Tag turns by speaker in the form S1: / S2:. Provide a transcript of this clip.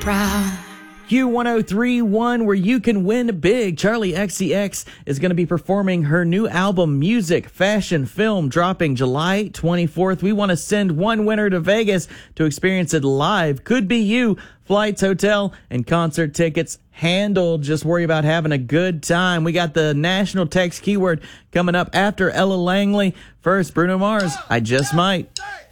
S1: proud.
S2: Q1031, where you can win big. Charlie XCX is going to be performing her new album, Music, Fashion, Film, dropping July 24th. We want to send one winner to Vegas to experience it live. Could be you. Flights, hotel, and concert tickets handled. Just worry about having a good time. We got the national text keyword coming up after Ella Langley. First, Bruno Mars, I Just Might.